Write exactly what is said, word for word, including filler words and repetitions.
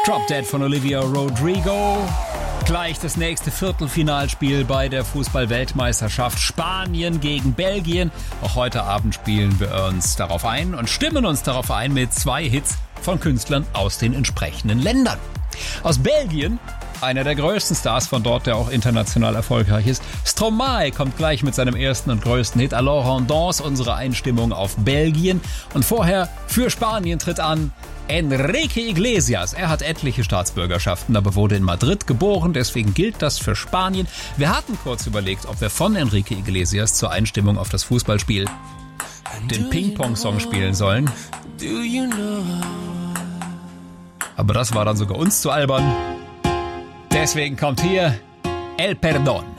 Drop Dead von Olivia Rodrigo. Gleich das nächste Viertelfinalspiel bei der Fußball-Weltmeisterschaft Spanien gegen Belgien. Auch heute Abend spielen wir uns darauf ein und stimmen uns darauf ein mit zwei Hits von Künstlern aus den entsprechenden Ländern. Aus Belgien, einer der größten Stars von dort, der auch international erfolgreich ist, Stromae kommt gleich mit seinem ersten und größten Hit Alors on danse, unsere Einstimmung auf Belgien. Und vorher für Spanien tritt an Enrique Iglesias. Er hat etliche Staatsbürgerschaften, aber wurde in Madrid geboren, deswegen gilt das für Spanien. Wir hatten kurz überlegt, ob wir von Enrique Iglesias zur Einstimmung auf das Fußballspiel den Ping-Pong-Song spielen sollen. Aber das war dann sogar uns zu albern. Deswegen kommt hier El Perdón.